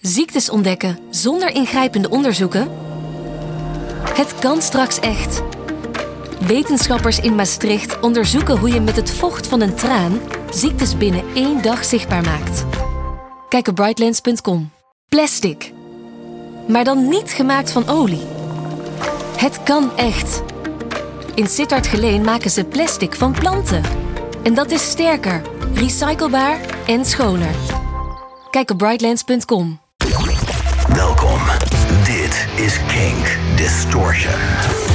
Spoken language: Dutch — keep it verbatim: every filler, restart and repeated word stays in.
Ziektes ontdekken zonder ingrijpende onderzoeken? Het kan straks echt. Wetenschappers in Maastricht onderzoeken hoe je met het vocht van een traan ziektes binnen één dag zichtbaar maakt. Kijk op brightlands punt com. Plastic. Maar dan niet gemaakt van olie. Het kan echt. In Sittard-Geleen maken ze plastic van planten. En dat is sterker, recyclebaar en schoner. Kijk op brightlands punt com. Welkom. Dit is Kink Distortion.